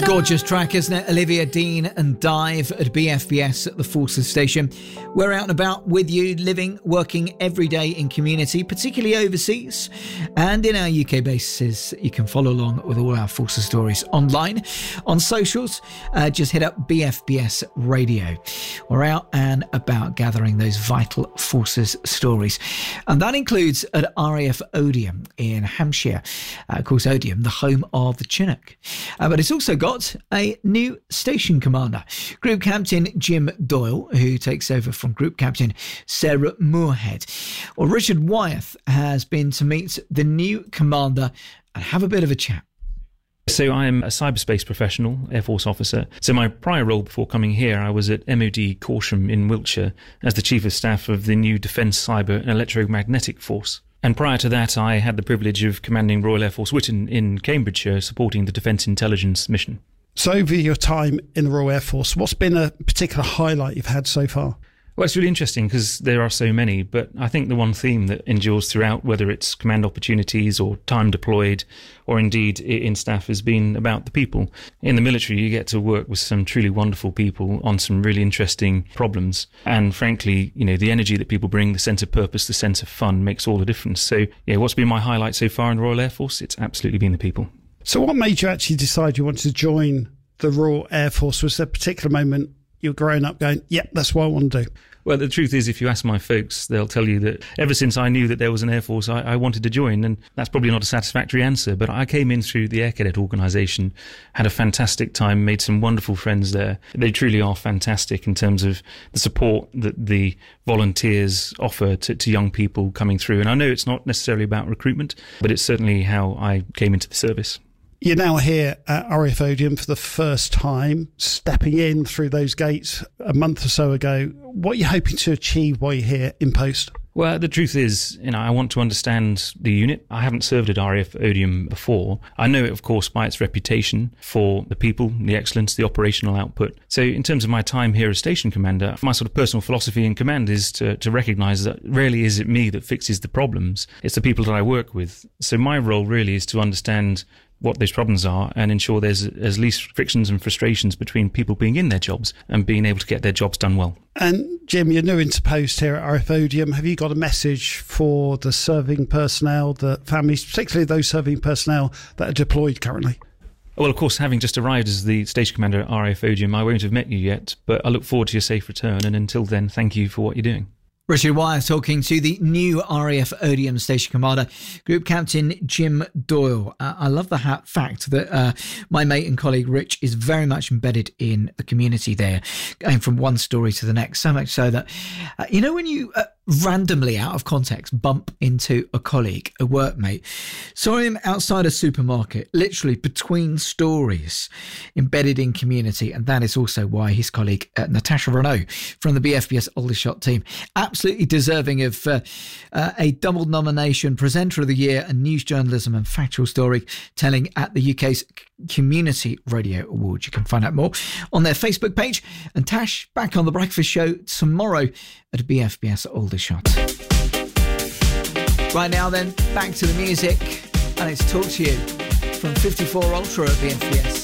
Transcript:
Gorgeous track, isn't it? Olivia Dean and Dive at BFBS at the Forces Station. We're out and about with you, living, working every day in community, particularly overseas and in our UK bases. You can follow along with all our Forces stories online, on socials. Just hit up BFBS Radio. We're out and about gathering those vital Forces stories. And that includes at RAF Odium in Hampshire. Of course, Odium, the home of the Chinook. But it's also got a new station commander, Group Captain Jim Doyle, who takes over from Group Captain Sarah Moorhead. Well, Richard Wyeth has been to meet the new commander and have a bit of a chat. So I'm a cyberspace professional, Air Force officer. So my prior role before coming here, I was at MOD Corsham in Wiltshire as the Chief of Staff of the new Defence Cyber and Electromagnetic Force. And prior to that, I had the privilege of commanding Royal Air Force Whitton in Cambridgeshire, supporting the Defence Intelligence mission. So over your time in the Royal Air Force, what's been a particular highlight you've had so far? Well, it's really interesting because there are so many, but I think the one theme that endures throughout, whether it's command opportunities or time deployed, or indeed in staff, has been about the people. In the military, you get to work with some truly wonderful people on some really interesting problems. And frankly, you know, the energy that people bring, the sense of purpose, the sense of fun makes all the difference. So, yeah, what's been my highlight so far in the Royal Air Force? It's absolutely been the people. So what made you actually decide you wanted to join the Royal Air Force? Was there a particular moment you were growing up going, yep, that's what I want to do? Well, the truth is, if you ask my folks, they'll tell you that ever since I knew that there was an Air Force, I wanted to join. And that's probably not a satisfactory answer, but I came in through the Air Cadet organisation, had a fantastic time, made some wonderful friends there. They truly are fantastic in terms of the support that the volunteers offer to young people coming through. And I know it's not necessarily about recruitment, but it's certainly how I came into the service. You're now here at RAF Odium for the first time, stepping in through those gates a month or so ago. What are you hoping to achieve while you're here in post? Well, the truth is, you know, I want to understand the unit. I haven't served at RAF Odium before. I know it, of course, by its reputation for the people, the excellence, the operational output. So in terms of my time here as station commander, my sort of personal philosophy in command is to recognise that rarely is it me that fixes the problems. It's the people that I work with. So my role really is to understand what those problems are and ensure there's as least frictions and frustrations between people being in their jobs and being able to get their jobs done well. And Jim, you're new into post here at RAF Odium. Have you got a message for the serving personnel, the families, particularly those serving personnel that are deployed currently? Well, of course, having just arrived as the station commander at RAF Odium, I won't have met you yet, but I look forward to your safe return. And until then, thank you for what you're doing. Richard Wyeth talking to the new RAF Odium Station Commander, Group Captain Jim Doyle. I love the fact that my mate and colleague Rich is very much embedded in the community there, going from one story to the next, so much so that, you know, when you randomly, out of context, bump into a colleague, a workmate, saw him outside a supermarket, literally between stories, embedded in community, and that is also why his colleague Natasha Renault from the BFBS Aldershot team, absolutely deserving of a double nomination, Presenter of the Year and News Journalism and Factual Storytelling at the UK's Community Radio Awards. You can find out more on their Facebook page. And Tash, back on The Breakfast Show tomorrow at BFBS Aldershot. Right now then, back to the music, and it's Talk to You from 54 Ultra at BFBS.